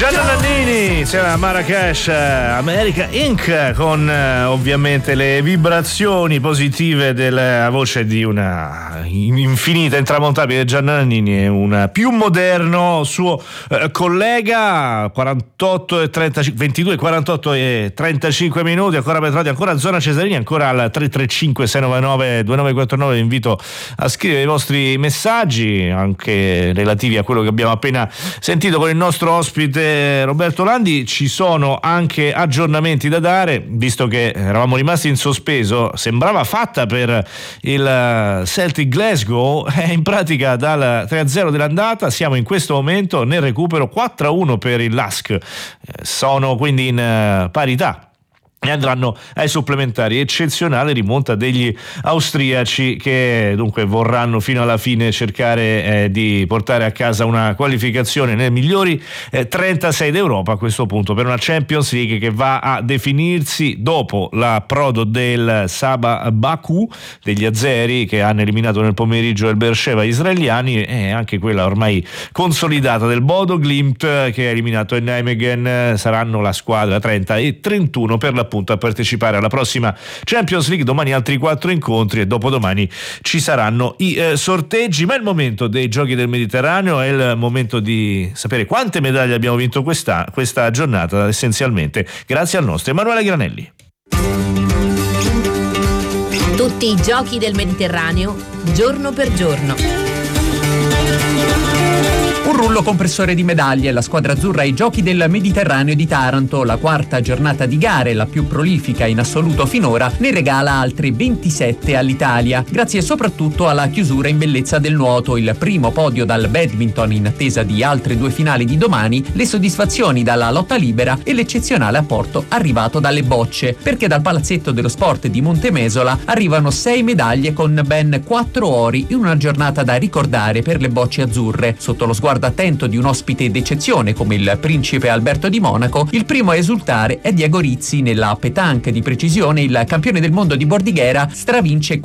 Gianna Nannini insieme a Marrakesh, America Inc., con ovviamente le vibrazioni positive della voce di una infinita, intramontabile Gianna Nannini e un più moderno suo collega. 22, 48 e 35 minuti, ancora Petrati, ancora Zona Cesarini, ancora al 335 699 2949. Vi invito a scrivere i vostri messaggi, anche relativi a quello che abbiamo appena sentito con il nostro ospite Roberto Landi. Ci sono anche aggiornamenti da dare, visto che eravamo rimasti in sospeso. Sembrava fatta per il Celtic Glasgow, in pratica dal 3-0 dell'andata siamo in questo momento nel recupero 4-1 per il LASK. Sono quindi in parità e andranno ai supplementari. Eccezionale rimonta degli austriaci, che dunque vorranno fino alla fine cercare di portare a casa una qualificazione nelle migliori 36 d'Europa a questo punto, per una Champions League che va a definirsi dopo l'approdo del Sabah Baku degli azeri, che hanno eliminato nel pomeriggio il Beersheva israeliani, e anche quella ormai consolidata del Bodo Glimt, che ha eliminato il Nijmegen. Saranno la squadra 30 e 31 per la a partecipare alla prossima Champions League. Domani altri 4 incontri e dopodomani ci saranno i sorteggi. Ma è il momento dei Giochi del Mediterraneo, è il momento di sapere quante medaglie abbiamo vinto questa giornata, essenzialmente grazie al nostro Emanuele Granelli. Tutti i Giochi del Mediterraneo, giorno per giorno. Un rullo compressore di medaglie, la squadra azzurra ai Giochi del Mediterraneo di Taranto, la quarta giornata di gare, la più prolifica in assoluto finora, ne regala altre 27 all'Italia, grazie soprattutto alla chiusura in bellezza del nuoto, il primo podio dal badminton in attesa di altre 2 finali di domani, le soddisfazioni dalla lotta libera e l'eccezionale apporto arrivato dalle bocce, perché dal Palazzetto dello Sport di Montemesola arrivano 6 medaglie con ben 4 ori in una giornata da ricordare per le bocce azzurre. Sotto lo sguardo attento di un ospite d'eccezione come il principe Alberto di Monaco, il primo a esultare è Diego Rizzi. Nella pétanque di precisione il campione del mondo di Bordighera stravince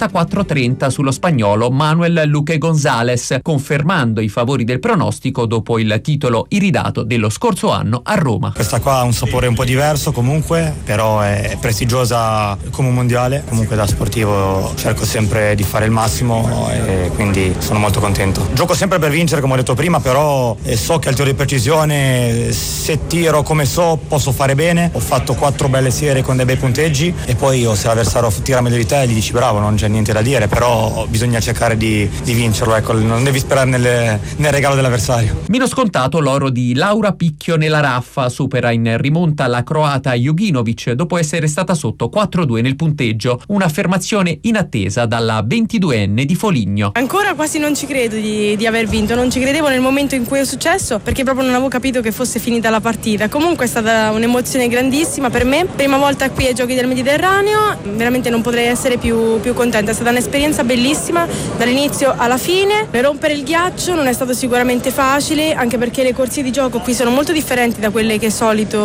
44-30 sullo spagnolo Manuel Luque González, confermando i favori del pronostico dopo il titolo iridato dello scorso anno a Roma. Questa qua ha un sapore un po' diverso comunque, però è prestigiosa come un mondiale. Comunque da sportivo cerco sempre di fare il massimo e quindi sono molto contento. Gioco sempre per vincere, come ho detto prima, però so che al tiro di precisione, se tiro come posso fare bene. Ho fatto 4 belle serie con dei bei punteggi e poi se l'avversario tira meglio di te gli dici bravo, non c'è niente da dire, però bisogna cercare di vincerlo, ecco, non devi sperare nel regalo dell'avversario. Meno scontato l'oro di Laura Picchio nella raffa, supera in rimonta la croata Juginovic dopo essere stata sotto 4-2 nel punteggio, un'affermazione inattesa dalla 22enne di Foligno. Ancora quasi non ci credo di aver vinto, non ci credevo nel momento in cui è successo, perché proprio non avevo capito che fosse finita la partita. Comunque è stata un'emozione grandissima per me, prima volta qui ai Giochi del Mediterraneo, veramente non potrei essere più contenta. È stata un'esperienza bellissima dall'inizio alla fine. Rompere il ghiaccio non è stato sicuramente facile, anche perché le corsie di gioco qui sono molto differenti da quelle che di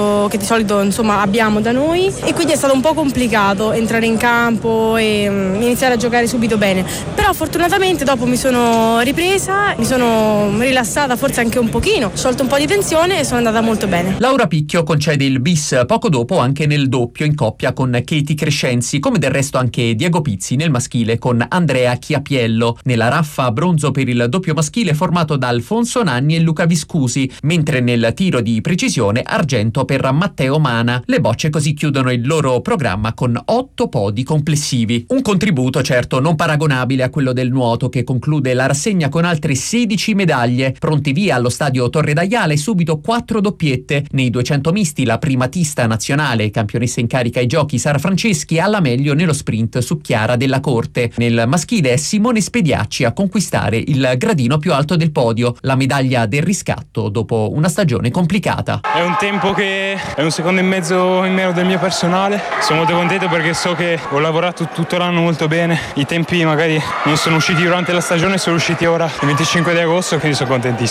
solito insomma abbiamo da noi, e quindi è stato un po' complicato entrare in campo e iniziare a giocare subito bene, però fortunatamente dopo mi sono ripresa, mi sono rilassata, forse anche un pochino, sciolto un po' di tensione e sono andata molto bene. Laura Picchio concede il bis poco dopo anche nel doppio in coppia con Katie Crescenzi, come del resto anche Diego Pizzi nel maschile con Andrea Chiapiello. Nella raffa bronzo per il doppio maschile formato da Alfonso Nanni e Luca Viscusi, mentre nel tiro di precisione argento per Matteo Mana. Le bocce così chiudono il loro programma con 8 podi complessivi. Un contributo certo non paragonabile a quello del nuoto, che conclude la rassegna con altre 16 medaglie. Pronti via allo stadio Torre d'Aiale subito 4 doppiette. Nei 200 misti la primatista nazionale e campionessa in carica ai giochi Sara Franceschi alla meglio nello sprint su Chiara della Corte. Nel maschile è Simone Spediacci a conquistare il gradino più alto del podio, la medaglia del riscatto dopo una stagione complicata. È un tempo che è 1,5 secondi in meno del mio personale. Sono molto contento perché so che ho lavorato tutto l'anno molto bene. I tempi magari non sono usciti durante la stagione, sono usciti ora il 25 di agosto, quindi sono contentissimo.